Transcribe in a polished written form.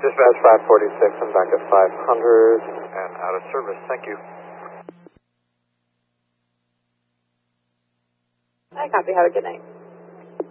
Dispatch 546, I'm back at 500 and out of service. Thank you. I copy. Have a good night.